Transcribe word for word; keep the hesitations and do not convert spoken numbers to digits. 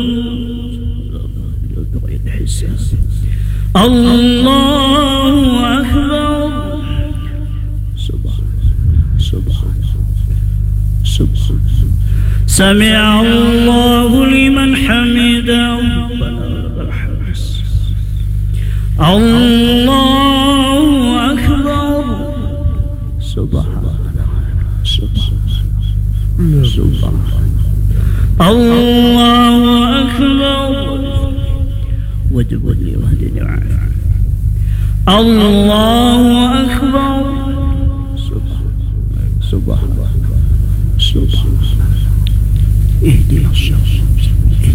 الله أكبر. سبحان سبحان سبحان. سمع الله لمن حمده. الله أكبر. سبحان سبحان سبحان. الله أكبر. وجب لي وهدني. الله